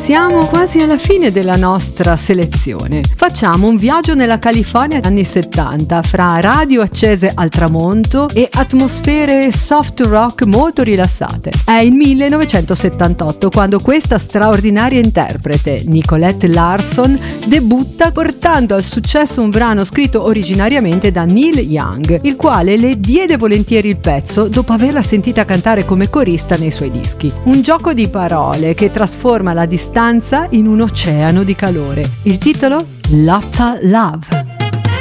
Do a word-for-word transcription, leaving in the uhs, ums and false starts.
siamo quasi alla fine della nostra selezione. Facciamo un viaggio nella California anni settanta, fra radio accese al tramonto e atmosfere soft rock molto rilassate. È il millenovecentosettantotto quando questa straordinaria interprete, Nicolette Larson, debutta portando al successo un brano scritto originariamente da Neil Young, il quale le diede volentieri il pezzo dopo averla sentita cantare come corista nei suoi dischi. Un gioco di parole che trasforma la distanza in un oceano di calore. Il titolo? Lotta Love.